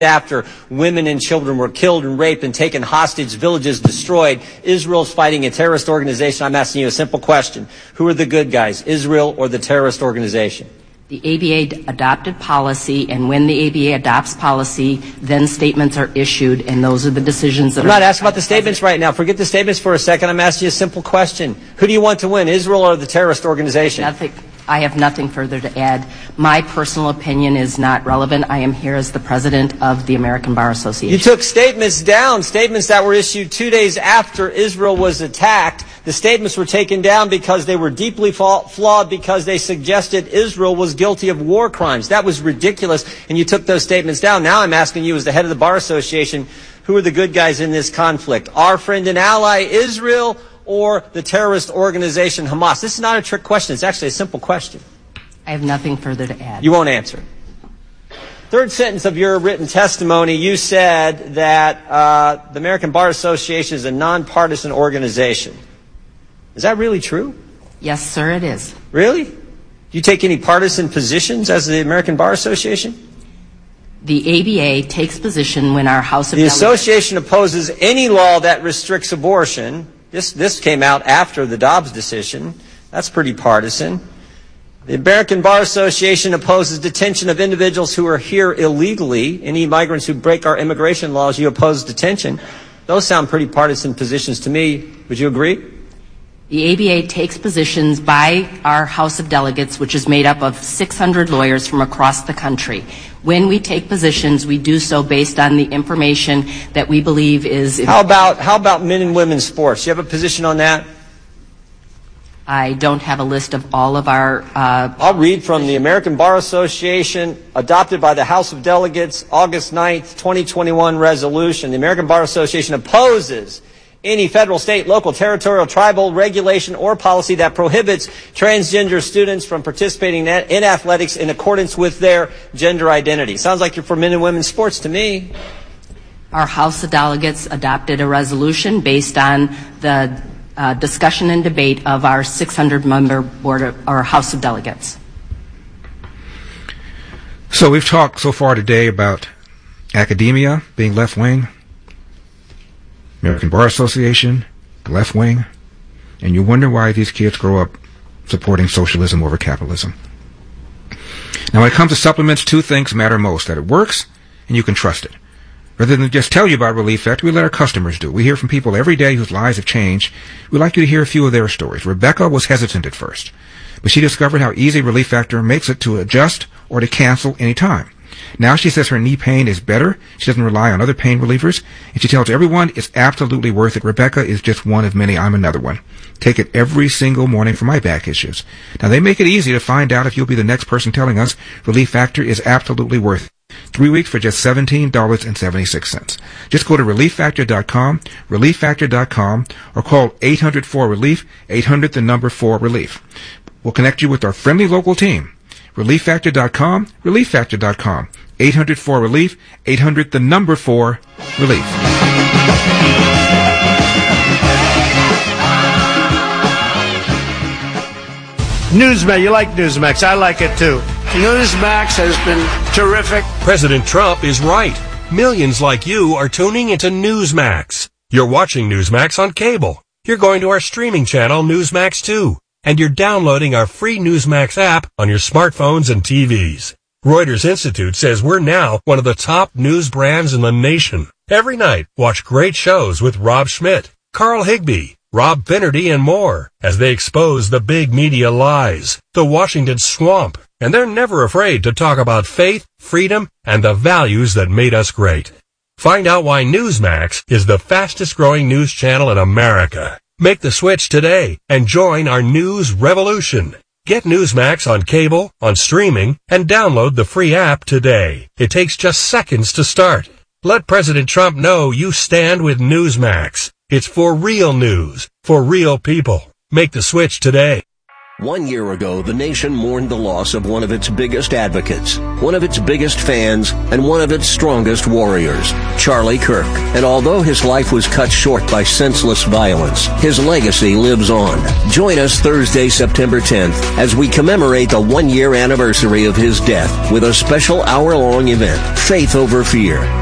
after women and children were killed and raped and taken hostage, villages destroyed. Israel's fighting a terrorist organization. I'm asking you a simple question. Who are the good guys, Israel or the terrorist organization? The ABA adopted policy, and when the ABA adopts policy, then statements are issued, and those are the decisions that I'm not asking about the statements right now. Forget the statements for a second. I'm asking you a simple question. Who do you want to win, Israel or the terrorist organization? I have nothing further to add. My personal opinion is not relevant. I am here as the president of the American Bar Association. You took statements down, statements that were issued 2 days after Israel was attacked. The statements were taken down because they were deeply flawed, because they suggested Israel was guilty of war crimes. That was ridiculous, and you took those statements down. Now I'm asking you, as the head of the Bar Association, who are the good guys in this conflict? Our friend and ally, Israel, or the terrorist organization Hamas? This is not a trick question. It's actually a simple question. I have nothing further to add. You won't answer. Third sentence of your written testimony, you said that the American Bar Association is a nonpartisan organization. Is that really true? Yes, sir, it is. Really? Do you take any partisan positions as the American Bar Association? The ABA takes position when our House of The Delegates... association opposes any law that restricts abortion. This came out after the Dobbs decision. That's pretty partisan. The American Bar Association opposes detention of individuals who are here illegally. Any migrants who break our immigration laws, you oppose detention. Those sound pretty partisan positions to me. Would you agree? The ABA takes positions by our House of Delegates, which is made up of 600 lawyers from across the country. When we take positions, we do so based on the information that we believe is... How about men and women's sports? Do you have a position on that? I don't have a list of all of our... I'll read from the American Bar Association, adopted by the House of Delegates, August 9th, 2021 resolution. The American Bar Association opposes any federal, state, local, territorial, tribal regulation or policy that prohibits transgender students from participating in athletics in accordance with their gender identity. Sounds like you're for men and women's sports to me. Our House of Delegates adopted a resolution based on the discussion and debate of our 600-member board or House of Delegates. So we've talked so far today about academia being left-wing, American Bar Association, the left wing, and you wonder why these kids grow up supporting socialism over capitalism. Now, when it comes to supplements, two things matter most: that it works and you can trust it. Rather than just tell you about Relief Factor, we let our customers do. We hear from people every day whose lives have changed. We'd like you to hear a few of their stories. Rebecca was hesitant at first, but she discovered how easy Relief Factor makes it to adjust or to cancel any time. Now she says her knee pain is better. She doesn't rely on other pain relievers. And she tells everyone it's absolutely worth it. Rebecca is just one of many. I'm another one. Take it every single morning for my back issues. Now they make it easy to find out if you'll be the next person telling us Relief Factor is absolutely worth it. 3 weeks for just $17.76. Just go to ReliefFactor.com, ReliefFactor.com, or call 800-4-RELIEF, 800 the number 4-RELIEF. We'll connect you with our friendly local team. ReliefFactor.com, ReliefFactor.com, 800-4-RELIEF, 800 the number 4-RELIEF. Newsmax, you like Newsmax. I like it too. Newsmax has been terrific. President Trump is right. Millions like you are tuning into Newsmax. You're watching Newsmax on cable. You're going to our streaming channel, Newsmax 2. And you're downloading our free Newsmax app on your smartphones and TVs. Reuters Institute says we're now one of the top news brands in the nation. Every night, watch great shows with Rob Schmidt, Carl Higbie, Rob Finnerty, and more as they expose the big media lies, the Washington swamp. And they're never afraid to talk about faith, freedom, and the values that made us great. Find out why Newsmax is the fastest growing news channel in America. Make the switch today and join our news revolution. Get Newsmax on cable, on streaming, and download the free app today. It takes just seconds to start. Let President Trump know you stand with Newsmax. It's for real news, for real people. Make the switch today. 1 year ago, the nation mourned the loss of one of its biggest advocates, one of its biggest fans, and one of its strongest warriors, Charlie Kirk. And although his life was cut short by senseless violence, his legacy lives on. Join us Thursday, September 10th, as we commemorate the 1-year anniversary of his death with a special hour-long event, Faith Over Fear.